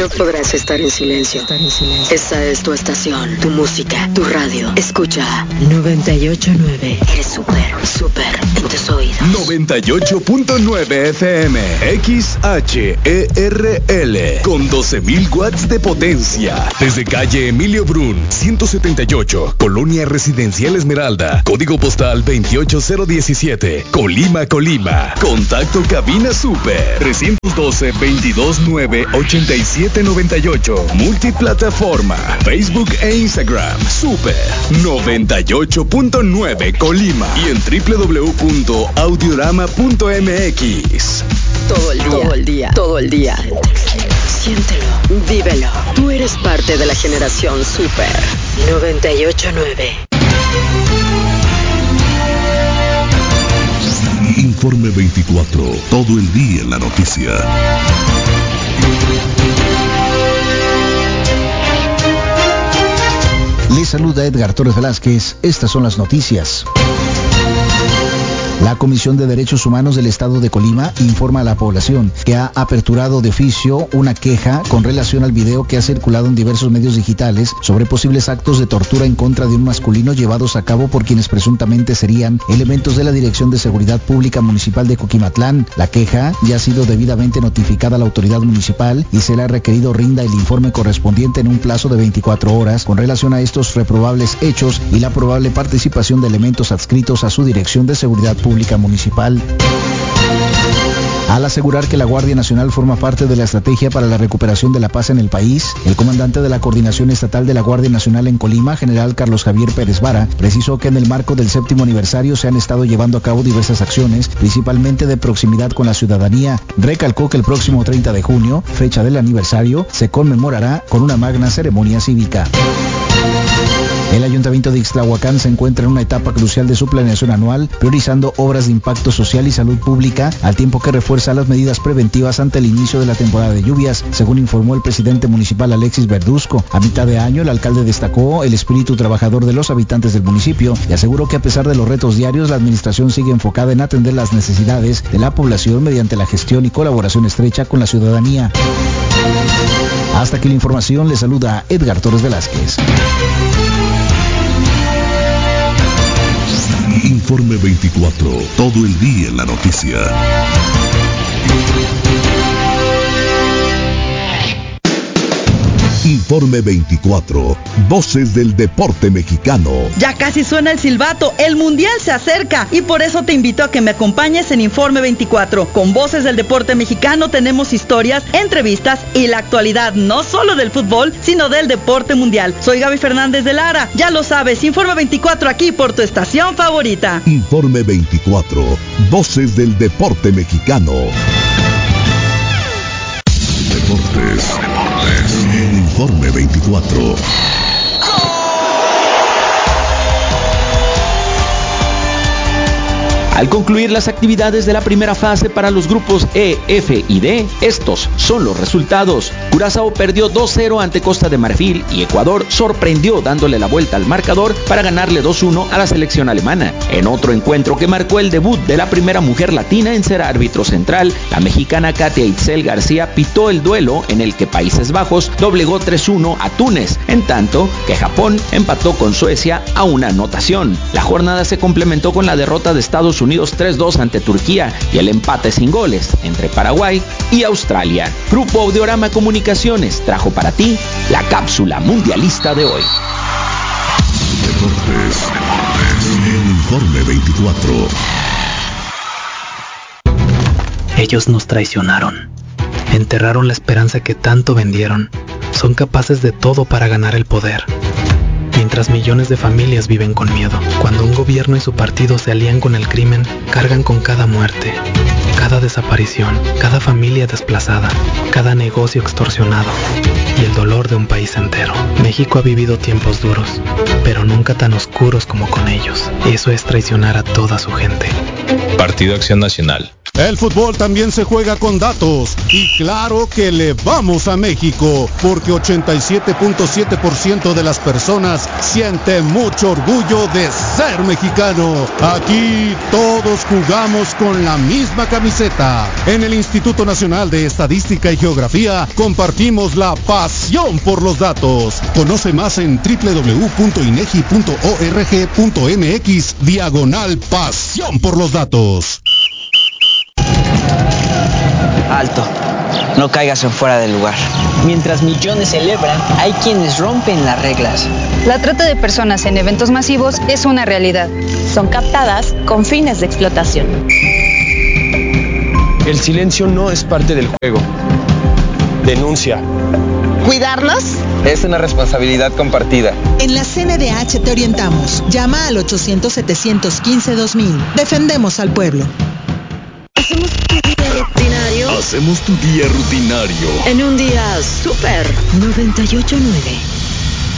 No podrás estar en silencio. Esta es tu estación, tu música, tu radio. Escucha 98.9. Eres súper en tus oídos. 98.9 FM XHERL con 12.000 watts de potencia. Desde calle Emilio Brun, 178, Colonia Residencial Esmeralda, código postal 28017, Colima. Contacto cabina super 312-229-8798. Multiplataforma, Facebook e Instagram. Super 98.9 Colima y en www.audiorama.mx. Todo el día. Siéntelo, vívelo. Tú eres parte de la generación Super 98.9. Informe 24, todo el día en la noticia. Les saluda Edgar Torres Velázquez. Estas son las noticias. La Comisión de Derechos Humanos del Estado de Colima informa a la población que ha aperturado de oficio una queja con relación al video que ha circulado en diversos medios digitales sobre posibles actos de tortura en contra de un masculino llevados a cabo por quienes presuntamente serían elementos de la Dirección de Seguridad Pública Municipal de Coquimatlán. La queja ya ha sido debidamente notificada a la autoridad municipal y se le ha requerido rinda el informe correspondiente en un plazo de 24 horas con relación a estos reprobables hechos y la probable participación de elementos adscritos a su Dirección de Seguridad Pública Municipal. Al asegurar que la Guardia Nacional forma parte de la estrategia para la recuperación de la paz en el país, el comandante de la Coordinación Estatal de la Guardia Nacional en Colima, general Carlos Javier Pérez Vara, precisó que en el marco del 7º aniversario se han estado llevando a cabo diversas acciones, principalmente de proximidad con la ciudadanía. Recalcó que el próximo 30 de junio, fecha del aniversario, se conmemorará con una magna ceremonia cívica. El Ayuntamiento de Ixtlahuacán se encuentra en una etapa crucial de su planeación anual, priorizando obras de impacto social y salud pública, al tiempo que refuerza las medidas preventivas ante el inicio de la temporada de lluvias, según informó el presidente municipal Alexis Verduzco. A mitad de año, el alcalde destacó el espíritu trabajador de los habitantes del municipio y aseguró que a pesar de los retos diarios, la administración sigue enfocada en atender las necesidades de la población mediante la gestión y colaboración estrecha con la ciudadanía. Hasta aquí la información, le saluda Edgar Torres Velázquez. Informe 24, todo el día en la noticia. Informe 24, voces del deporte mexicano. Ya casi suena el silbato, el mundial se acerca y por eso te invito a que me acompañes en Informe 24. Con voces del deporte mexicano tenemos historias, entrevistas y la actualidad no solo del fútbol, sino del deporte mundial. Soy Gaby Fernández de Lara, ya lo sabes, Informe 24 aquí por tu estación favorita. Informe 24, voces del deporte mexicano. Deportes. Informe 24. Al concluir las actividades de la primera fase para los grupos E, F y D, estos son los resultados. Curazao perdió 2-0 ante Costa de Marfil y Ecuador sorprendió dándole la vuelta al marcador para ganarle 2-1 a la selección alemana. En otro encuentro que marcó el debut de la primera mujer latina en ser árbitro central, la mexicana Katia Itzel García pitó el duelo en el que Países Bajos doblegó 3-1 a Túnez, en tanto que Japón empató con Suecia a una anotación. La jornada se complementó con la derrota de Estados Unidos 3-2 ante Turquía y el empate sin goles entre Paraguay y Australia. Grupo Audiorama Comunicaciones trajo para ti la cápsula mundialista de hoy. Deportes. Informe 24. Ellos nos traicionaron. Enterraron la esperanza que tanto vendieron. Son capaces de todo para ganar el poder. Mientras millones de familias viven con miedo. Cuando un gobierno y su partido se alían con el crimen, cargan con cada muerte, cada desaparición, cada familia desplazada, cada negocio extorsionado y el dolor de un país entero. México ha vivido tiempos duros, pero nunca tan oscuros como con ellos. Eso es traicionar a toda su gente. Partido Acción Nacional. El fútbol también se juega con datos y claro que le vamos a México porque 87.7% de las personas siente mucho orgullo de ser mexicano. Aquí todos jugamos con la misma camiseta. En el Instituto Nacional de Estadística y Geografía compartimos la pasión por los datos. Conoce más en www.inegi.org.mx/pasión por los datos. Alto, no caigas en fuera del lugar. Mientras millones celebran, hay quienes rompen las reglas. La trata de personas en eventos masivos es una realidad. Son captadas con fines de explotación. El silencio no es parte del juego. Denuncia. ¿Cuidarlos? Es una responsabilidad compartida. En la CNDH te orientamos. Llama al 800-715-2000. Defendemos al pueblo. Hacemos tu día rutinario. En un día súper 98.9.